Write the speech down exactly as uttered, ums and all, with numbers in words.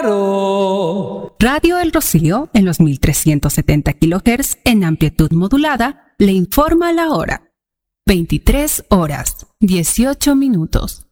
Radio El Rocío, en los mil trescientos setenta kilohertz en amplitud modulada, le informa la hora. veintitrés horas, dieciocho minutos.